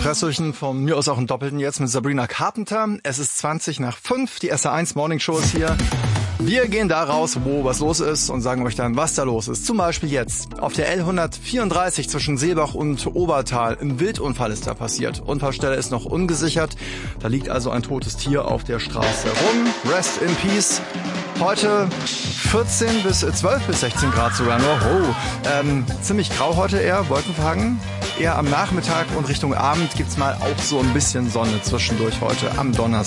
Espressochen, von mir aus auch einen Doppelten jetzt mit Sabrina Carpenter. Es ist 20:05, die SR1 Morning Show ist hier. Wir gehen da raus, wo was los ist und sagen euch dann, was da los ist. Zum Beispiel jetzt auf der L134 zwischen Seebach und Obertal. Ein Wildunfall ist da passiert. Unfallstelle ist noch ungesichert. Da liegt also ein totes Tier auf der Straße rum. Rest in Peace. Heute 12 bis 16 Grad sogar nur. Ziemlich grau heute eher, wolkenverhangen. Eher am Nachmittag und Richtung Abend gibt's mal auch so ein bisschen Sonne zwischendurch heute am Donnerstag.